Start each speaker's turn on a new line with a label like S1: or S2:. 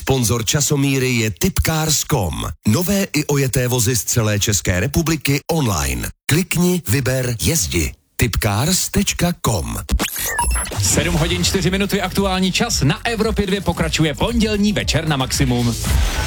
S1: Sponzor časomíry je Tipcars.com. Nové i ojeté vozy z celé České republiky online. Klikni, vyber, jezdi. Tipcars.com.
S2: 7 hodin 4 minuty aktuální čas. Na Evropě 2 pokračuje pondělní večer na maximum.